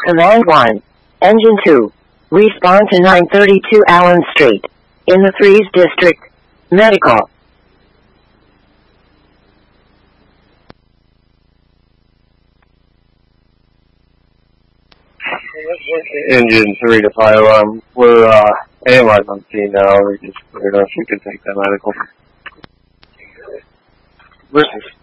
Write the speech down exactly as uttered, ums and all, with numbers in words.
Command one. Engine two. Respond to nine thirty-two Allen Street. In the Threes District. Medical. Engine three to fire alarm. We're uh, analyzing on scene now. We just figured out if you could take that medical. Listen.